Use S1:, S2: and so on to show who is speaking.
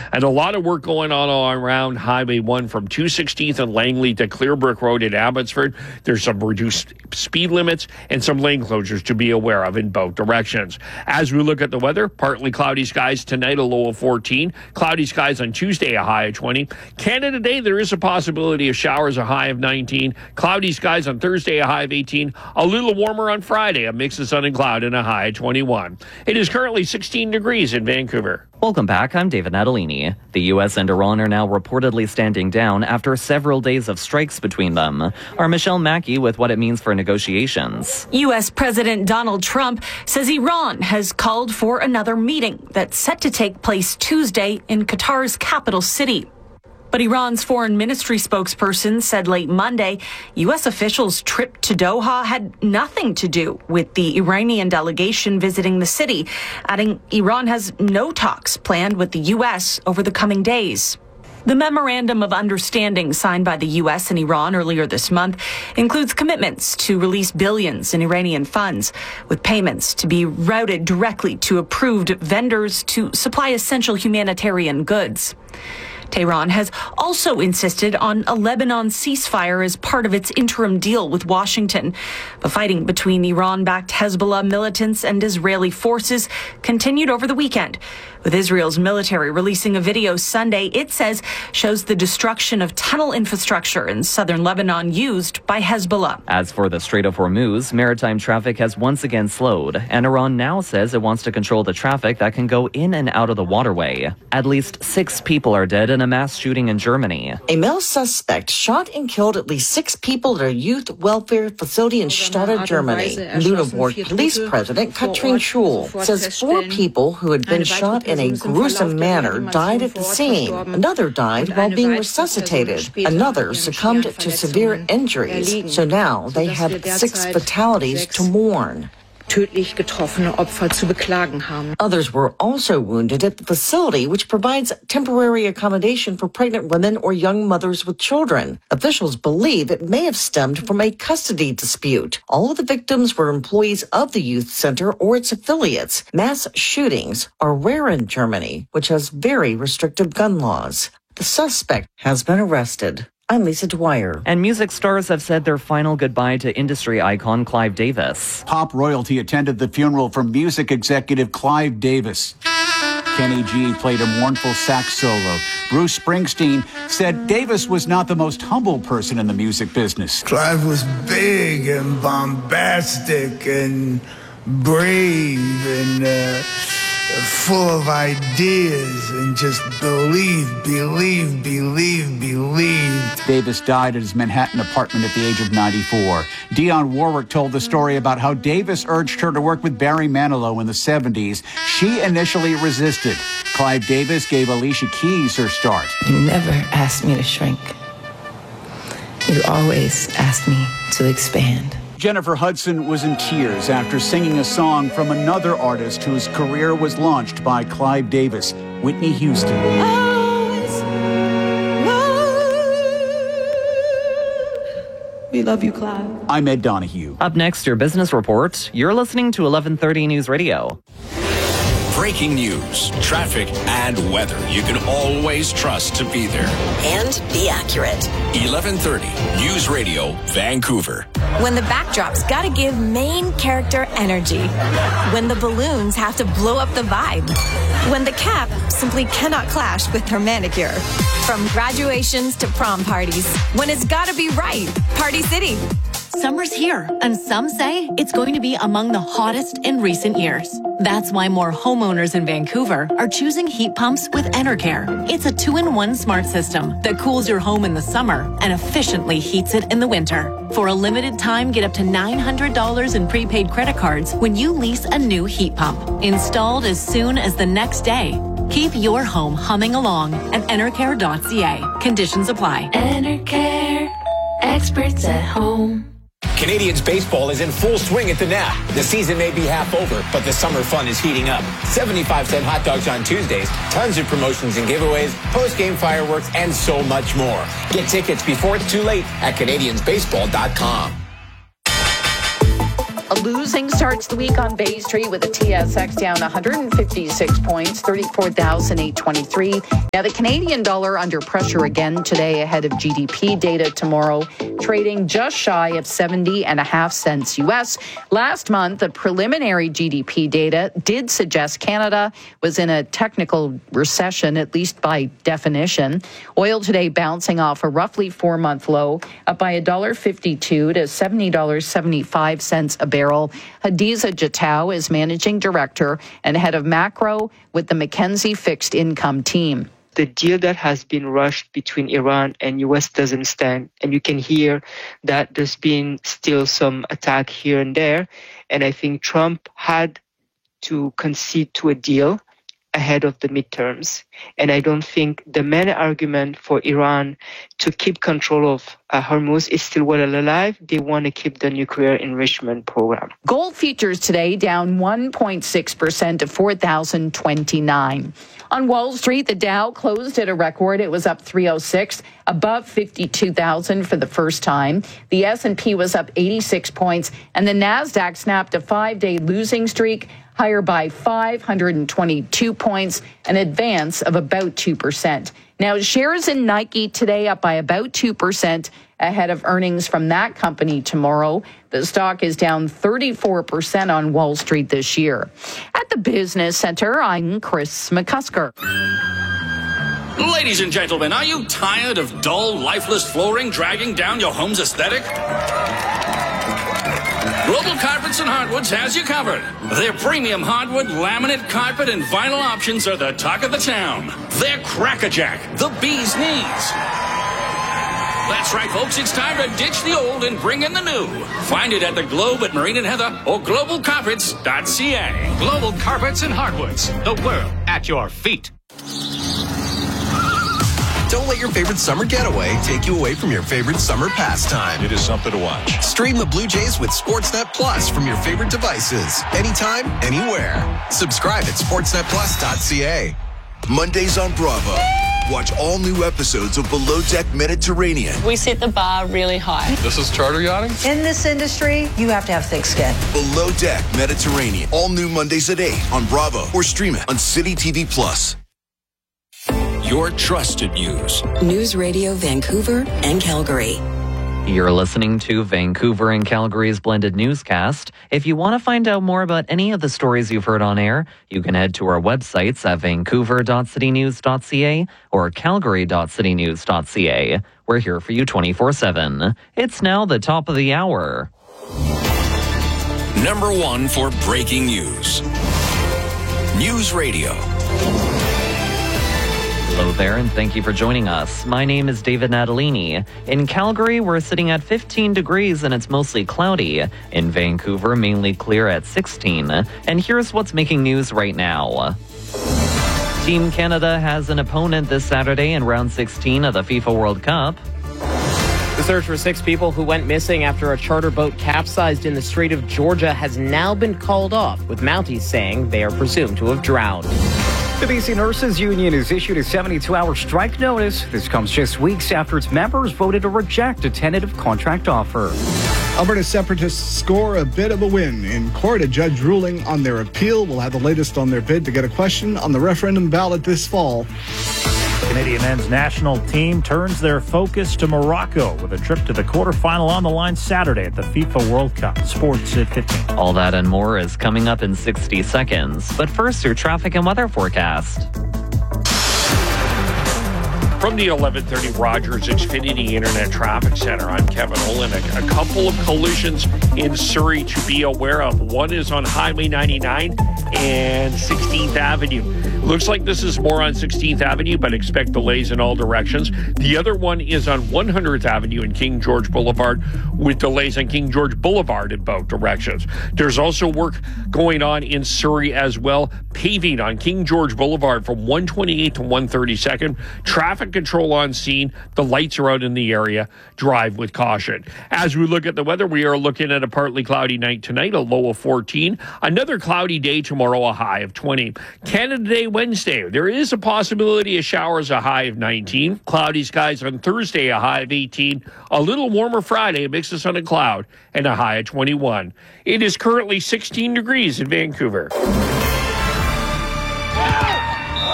S1: And a lot of work going on all around Highway 1 from 216th and Langley to Clearbrook Road in Abbotsford. There's some reduced speed limits and some lane closures to be aware of in both directions. As we look at the weather, partly cloudy skies tonight, a low of 14. Cloudy skies on Tuesday, a high of 20. Canada Day, there is a possibility of showers, a high of 19. Cloudy skies on Thursday, a high of 18. A little warmer on Friday, a mix of sun and cloud and a high of 21. It is currently 16 degrees in Vancouver.
S2: Welcome back. I'm David Natalini. The U.S. and Iran are now reportedly standing down after several days of strikes between them. Our Michelle Mackey with what it means for negotiations.
S3: U.S. President Donald Trump says Iran has called for another meeting that's set to take place Tuesday in Qatar's capital city. But Iran's foreign ministry spokesperson said late Monday, U.S. officials' trip to Doha had nothing to do with the Iranian delegation visiting the city, adding Iran has no talks planned with the U.S. over the coming days. The memorandum of understanding signed by the U.S. and Iran earlier this month includes commitments to release billions in Iranian funds, with payments to be routed directly to approved vendors to supply essential humanitarian goods. Tehran has also insisted on a Lebanon ceasefire as part of its interim deal with Washington. But fighting between Iran-backed Hezbollah militants and Israeli forces continued over the weekend, with Israel's military releasing a video Sunday it says shows the destruction of tunnel infrastructure in southern Lebanon used by Hezbollah.
S2: As for the Strait of Hormuz, maritime traffic has once again slowed, and Iran now says it wants to control the traffic that can go in and out of the waterway. At least 6 people are dead in a mass shooting in Germany.
S4: A male suspect shot and killed at least 6 people at a youth welfare facility in Stade, Germany. Lüneburg Police President Katrin Schul says 4 people who had been shot in a gruesome manner died at the scene. Another died while being resuscitated. Another succumbed to severe injuries. So now they have 6 fatalities to mourn.
S5: Tödlich getroffene Opfer zu beklagen haben.
S4: Others were also wounded at the facility, which provides temporary accommodation for pregnant women or young mothers with children. Officials believe it may have stemmed from a custody dispute. All of the victims were employees of the youth center or its affiliates. Mass shootings are rare in Germany, which has very restrictive gun laws. The suspect has been arrested. I'm Lisa Dwyer.
S2: And music stars have said their final goodbye to industry icon Clive Davis.
S6: Pop royalty attended the funeral for music executive Clive Davis. Kenny G played a mournful sax solo. Bruce Springsteen said Davis was not the most humble person in the music business.
S7: Clive was big and bombastic and brave and full of ideas and just believe.
S6: Davis died at his Manhattan apartment at the age of 94. Dionne Warwick told the story about how Davis urged her to work with Barry Manilow in the 70s. She initially resisted. Clive Davis gave Alicia Keys her start.
S8: You never asked me to shrink. You always asked me to expand.
S6: Jennifer Hudson was in tears after singing a song from another artist whose career was launched by Clive Davis, Whitney Houston.
S8: We love you, Clive.
S6: I'm Ed Donahue.
S2: Up next, your business report. You're listening to 1130 News Radio.
S9: Breaking news, traffic, and weather you can always trust to be there.
S10: And be accurate.
S9: 1130 News Radio, Vancouver.
S10: When the backdrop's gotta give main character energy. When the balloons have to blow up the vibe. When the cap simply cannot clash with her manicure. From graduations to prom parties. When it's gotta be right. Party City.
S11: Summer's here, and some say it's going to be among the hottest in recent years. That's why more homeowners in Vancouver are choosing heat pumps with Enercare. It's a 2-in-1 smart system that cools your home in the summer and efficiently heats it in the winter. For a limited time, get up to $900 in prepaid credit cards when you lease a new heat pump. Installed as soon as the next day. Keep your home humming along at Enercare.ca. Conditions apply.
S12: Enercare, experts at home.
S13: Canadians baseball is in full swing at the Nap. The season may be half over, but the summer fun is heating up. 75-cent hot dogs on Tuesdays, tons of promotions and giveaways, post-game fireworks, and so much more. Get tickets before it's too late at CanadiansBaseball.com.
S14: A losing start to the week on Bay Street with the TSX down 156 points, 34,823. Now, the Canadian dollar under pressure again today ahead of GDP data tomorrow, trading just shy of 70.5 cents U.S. Last month, the preliminary GDP data did suggest Canada was in a technical recession, at least by definition. Oil today bouncing off a roughly 4-month low, up by $1.52 to $70.75 a barrel. Hadiza Jatau is managing director and head of macro with the McKinsey Fixed Income team.
S15: The deal that has been rushed between Iran and U.S. doesn't stand. And you can hear that there's been still some attack here and there. And I think Trump had to concede to a deal ahead of the midterms. And I don't think the main argument for Iran to keep control of Hormuz is still well alive. They want to keep the nuclear enrichment program.
S14: Gold futures today down 1.6% to $4,029. On Wall Street, the Dow closed at a record. It was up 306, above 52,000 for the first time. The S&P was up 86 points, and the Nasdaq snapped a 5-day losing streak, higher by 522 points, an advance of about 2%. Now, shares in Nike today up by about 2% ahead of earnings from that company tomorrow. The stock is down 34% on Wall Street this year. At the Business Center, I'm Chris McCusker.
S9: Ladies and gentlemen, are you tired of dull, lifeless flooring dragging down your home's aesthetic? Global Carpets and Hardwoods has you covered. Their premium hardwood, laminate, carpet, and vinyl options are the talk of the town. They're crackerjack, the bee's knees. That's right, folks. It's time to ditch the old and bring in the new. Find it at the Globe at Marine and Heather or globalcarpets.ca.
S16: Global Carpets and Hardwoods. The world at your feet.
S17: Don't let your favorite summer getaway take you away from your favorite summer pastime.
S18: It is something to watch.
S17: Stream the Blue Jays with Sportsnet Plus from your favorite devices. Anytime, anywhere. Subscribe at sportsnetplus.ca.
S19: Mondays on Bravo. Watch all new episodes of Below Deck Mediterranean.
S20: We set the bar really high.
S18: This is charter yachting?
S21: In this industry, you have to have thick skin.
S19: Below Deck Mediterranean. All new Mondays at 8 on Bravo or stream it on City TV Plus.
S9: Your trusted news.
S22: News Radio Vancouver and Calgary.
S2: You're listening to Vancouver and Calgary's blended newscast. If you want to find out more about any of the stories you've heard on air, you can head to our websites at vancouver.citynews.ca or calgary.citynews.ca. We're here for you 24/7. It's now the top of the hour.
S9: Number 1 for breaking news. News Radio.
S2: Hello there, and thank you for joining us. My name is David Natalini. In Calgary, we're sitting at 15 degrees and it's mostly cloudy. In Vancouver, mainly clear at 16. And here's what's making news right now. Team Canada has an opponent this Saturday in round 16 of the FIFA World Cup.
S23: The search for 6 people who went missing after a charter boat capsized in the Strait of Georgia has now been called off, with Mounties saying they are presumed to have drowned.
S24: The BC Nurses Union has issued a 72-hour strike notice. This comes just weeks after its members voted to reject a tentative contract offer.
S25: Alberta separatists score a bit of a win in court. A judge ruling on their appeal will have the latest on their bid to get a question on the referendum ballot this fall.
S26: Canadian men's national team turns their focus to Morocco with a trip to the quarterfinal on the line Saturday at the FIFA World Cup. Sports at 15.
S2: All that and more is coming up in 60 seconds. But first, your traffic and weather forecast.
S1: From the 1130 Rogers Xfinity Internet Traffic Center, I'm Kevin Olin. A couple of collisions in Surrey to be aware of. One is on Highway 99 and 16th Avenue. Looks like this is more on 16th Avenue, but expect delays in all directions. The other one is on 100th Avenue and King George Boulevard, with delays on King George Boulevard in both directions. There's also work going on in Surrey as well, paving on King George Boulevard from 128 to 132nd. Traffic control on scene. The lights are out in the area. Drive with caution. As we look at the weather, we are looking at a partly cloudy night tonight, a low of 14. Another cloudy day tomorrow, a high of 20. Canada Day weather Wednesday, there is a possibility of showers, a high of 19. Cloudy skies on Thursday, a high of 18. A little warmer Friday, a mix of sun and cloud, and a high of 21. It is currently 16 degrees in Vancouver.